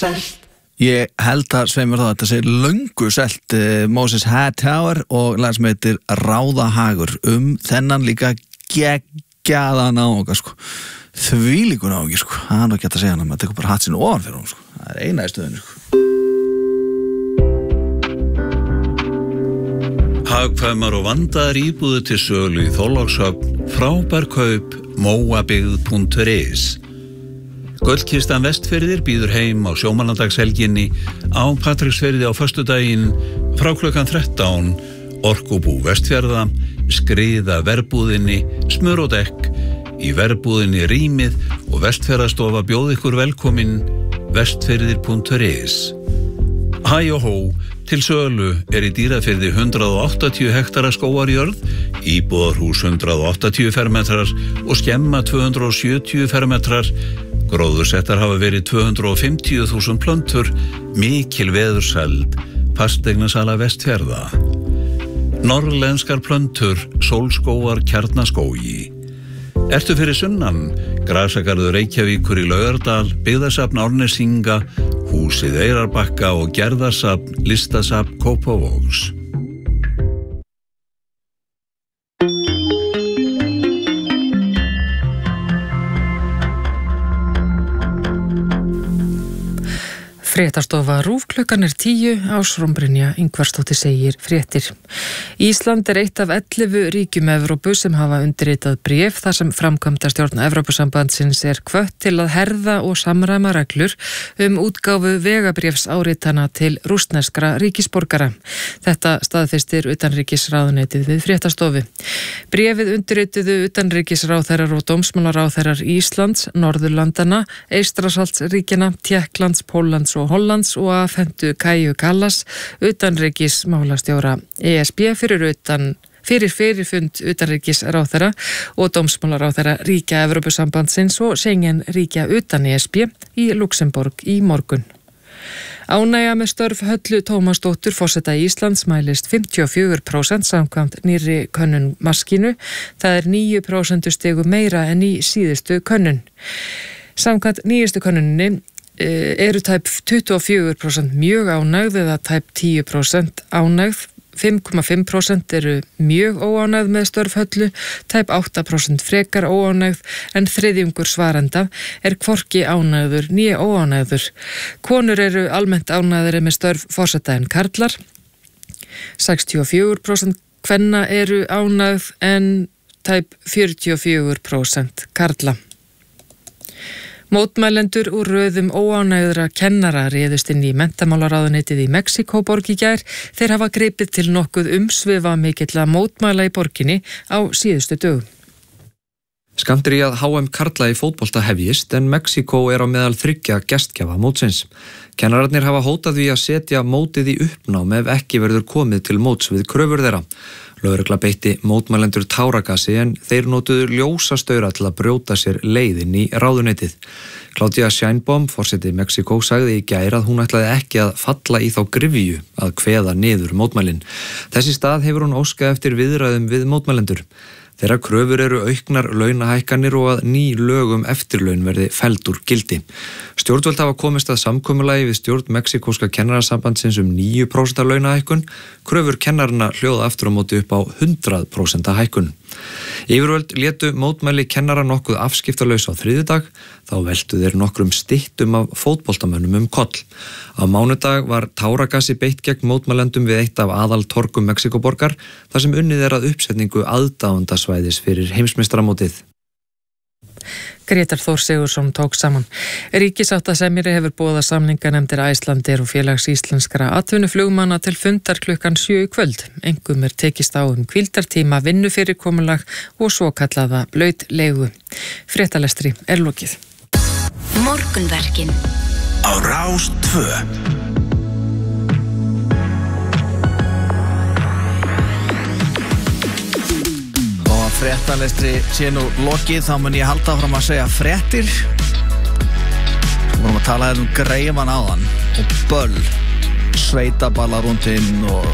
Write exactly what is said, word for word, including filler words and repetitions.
selt. Ég held að sveimur þá að þetta segir löngu selt uh, Moses Hightower og lag sem heitir Ráðahagur um þennan líka geggjaðan náunga sko. Þvílíkur náungi sko. Það er nú ekki hægt að segja hann að maður tekur bara hatt sinn ofan fyrir hún sko. Það er eina í stöðinu sko. Hagkvæmar og vandaðar íbúðir til sölu í Þorlákshöfn, frábær kaup, móabyggð punktur is. Gullkistan Vestfirðir býður heim á sjómannadagshelginni á Patreksfirði á föstudaginn frá klukkan þrettán, Orkubú Vestfjarða, Skriða verbúðinni, Smör og dekk, í verbúðinni Rýmið og Vestfjarðastofa bjóð ykkur velkomin, vestfirðir punktur is. Hæ og hó, til sölu er í Dýrafirði hundrað og áttatíu hektara skógarjörð, íbúðarhús hundrað og áttatíu fermetrar og skemma tvö hundruð og sjötíu fermetrar. Gróðursettar hafa verið tvö hundruð og fimmtíu þúsund plöntur, mikil veðursæld, fasteignasala Vestfjarða. Norrlenskar plöntur, sólskógar Kjarnaskógi. Ertu fyrir sunnan, Grasagarður Reykjavíkur í Laugardal, byggðasafn Árnesinga, húsið Eyrarbakka og gerðarsafn, listasafn Kópavogs. Fréttastofa RÚV klukkan er tíu, Ásrún Brynja Ingvarsdóttir segir fréttir. Ísland er eitt af ellefu ríkjum Evrópu sem hafa undirritað bréf þar sem framkvæmdastjórn Evrópusambandsins er hvött til að herða og samræma reglur um útgáfu vegabréfs áritana til rússneskra ríkisborgara. Þetta staðfestir utanríkisráðuneytið við fréttastofu. Bréfið undirrituðu utanríkisráðherrar og dómsmálaráðherrar Íslands, Norðurlandana, Eystrasaltsríkjanna, Tékklands, Póllands og Hollands og afhentu Kaju Kallas, utanríkismálastjóra E S B fyrir utan fyrir fyrirfund utanríkisráðherra og dómsmálaráðherra ríkja Evrópusambandsins og Schengen ríkja utan E S B í Luxemborg í morgun. Ánægja með störf Höllu Tómasdóttur forseta Íslands mælist fimmtíu og fjögur prósent samkvæmt nýrri könnun Maskínu. Það er níu prósentustigum meira en í síðustu könnun. Samkvæmt nýjustu könnuninni eru tæp tuttugu og fjögur prósent mjög ánægð eða tæp tíu prósent ánægð, fimm komma fimm prósent eru mjög óánægð með störf Höllu, tæp átta prósent frekar óánægð en þriðjungur svarenda er hvorki ánægður né óánægður. Konur eru almennt ánægðari með störf forseta en karlar, sextíu og fjögur prósent kvenna eru ánægð en tæp fjörutíu og fjögur prósent karla. Mótmælendur úr röðum óánægðra kennara réðust inn í menntamálaráðuneytið í Mexíkóborg í gær. Þeir hafa gripið til nokkuð umsvifa mikilla mótmæla í borginni á síðustu dögum. Skammt er í að H M karla í fótbolta hefjist en Mexíkó er á meðal þriggja gestgjafa mótsins. Kennararnir hafa hótað því að setja mótið í uppnám ef ekki verður komið til móts við kröfur þeirra. Lögregla beitti mótmælendur táragasi en þeir notuðu ljósastaura til að brjóta sér leiðin í ráðuneytið. Claudia Sheinbaum, forseti Mexíkó, sagði í gær að hún ætlaði ekki að falla í þá gryfju að kveða niður mótmælin. Þessi stað hefur hún óskað eftir viðræðum við mótmælendur. Þeirra kröfur eru auknar launahækkanir og að ný lög um eftirlaun verði felld úr gildi. Stjórnvöld hafa komist að samkomulagi við stjórn Mexíkóska kennarasambandsins um níu prósent launahækkun. Kröfur kennarana hljóða aftur á móti upp á hundrað prósent hækkun. Yfirvöld létu mótmæli kennara nokkuð afskiptalaus á þriðjudag, þá veltu þeir nokkrum styttum af fótboltamönnum um koll. Á mánudag var táragasi beitt gegn mótmælendum við eitt af aðaltorgum Mexíkóborgar, þar sem unnið er að uppsetningu aðdáendasvæðis fyrir heimsmeistaramótið. Grétar Þór Sigurðsson tók saman. Ríkissáttasemjari hefur boðað samninganefndir Icelandair og félags íslenskra atvinnuflugmanna til fundar klukkan sjö í kvöld. Engum er tekist á um hvíldartíma, vinnufyrirkomulag og svokallaða lautleigu. Fréttalestri er lokið. Morgunverkin á Rás tvö. Fréttalestri sé nú lokið, þá mun ég halda áfram að segja fréttir. Svo vorum að tala um greiman áðan og böll, sveitaballarúndinn og